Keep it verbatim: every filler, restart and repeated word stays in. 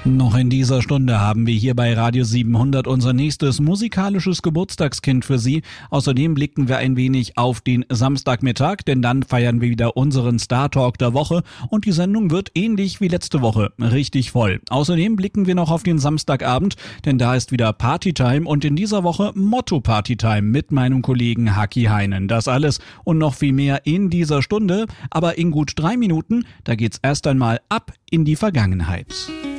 Noch in dieser Stunde haben wir hier bei Radio siebenhundert unser nächstes musikalisches Geburtstagskind für Sie. Außerdem blicken wir ein wenig auf den Samstagmittag, denn dann feiern wir wieder unseren Star Talk der Woche und die Sendung wird ähnlich wie letzte Woche richtig voll. Außerdem blicken wir noch auf den Samstagabend, denn da ist wieder Partytime und in dieser Woche Motto Partytime mit meinem Kollegen Haki Heinen. Das alles und noch viel mehr in dieser Stunde, aber in gut drei Minuten, da geht's erst einmal ab in die Vergangenheit.